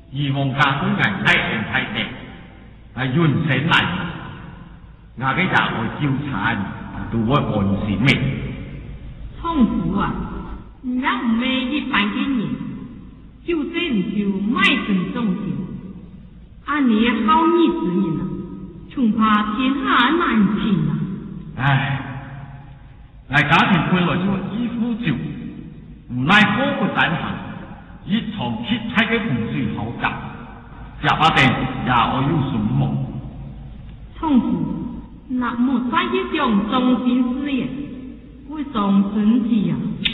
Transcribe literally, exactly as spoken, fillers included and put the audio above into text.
希望家公人太平太平，係完成嚟，我嘅也會照產，都會安善命。 痛苦啊！人家唔係一般嘅人，就真就賣身忠心，按你好意之人啊，恐怕天下難平啊！ 唉，嚟家庭配來咗依夫照，無奈科不展行，一場切妻嘅紅樹口夾，入一定也我要順夢。 痛苦，那麼專一種忠心事業，會種神奇啊！